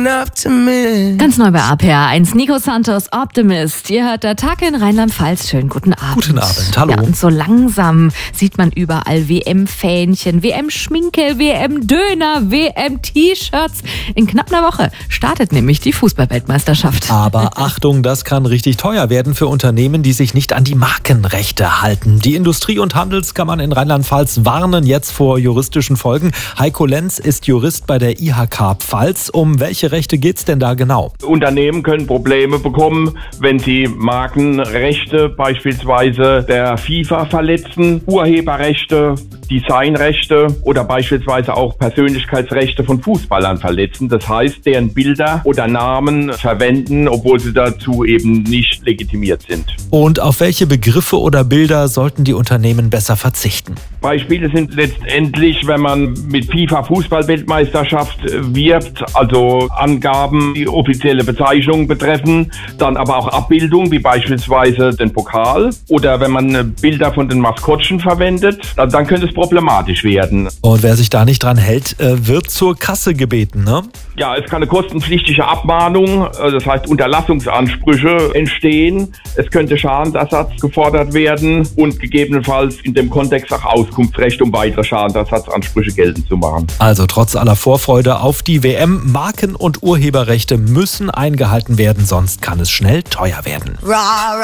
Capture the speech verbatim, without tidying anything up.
Ganz neu bei A P R eins, Nico Santos, Optimist. Ihr hört der Tag in Rheinland-Pfalz. Schönen guten Abend. Guten Abend, hallo. Ja, und so langsam sieht man überall W M-Fähnchen, W M-Schminke, W M-Döner, W M-T-Shirts. In knapp einer Woche startet nämlich die Fußball-Weltmeisterschaft. Aber Achtung, das kann richtig teuer werden für Unternehmen, die sich nicht an die Markenrechte halten. Die Industrie- und Handelskammern in Rheinland-Pfalz warnen jetzt vor juristischen Folgen. Heiko Lenz ist Jurist bei der I H K Pfalz. Um welche Rechte geht's denn da genau? Unternehmen können Probleme bekommen, wenn sie Markenrechte beispielsweise der FIFA verletzen, Urheberrechte, Designrechte oder beispielsweise auch Persönlichkeitsrechte von Fußballern verletzen. Das heißt, deren Bilder oder Namen verwenden, obwohl sie dazu eben nicht legitimiert sind. Und auf welche Begriffe oder Bilder sollten die Unternehmen besser verzichten? Beispiele sind letztendlich, wenn man mit FIFA-Fußball-Weltmeisterschaft wirbt, also Angaben, die offizielle Bezeichnung betreffen, dann aber auch Abbildungen, wie beispielsweise den Pokal. Oder wenn man Bilder von den Maskottchen verwendet, dann, dann könnte es problematisch werden. Und wer sich da nicht dran hält, wird zur Kasse gebeten, ne? Ja, es kann eine kostenpflichtige Abmahnung, das heißt Unterlassungsansprüche entstehen. Es könnte Schadensersatz gefordert werden und gegebenenfalls in dem Kontext auch Auskunftsrecht, um weitere Schadensersatzansprüche geltend zu machen. Also trotz aller Vorfreude auf die W M, Marken- und Urheberrechte müssen eingehalten werden, sonst kann es schnell teuer werden.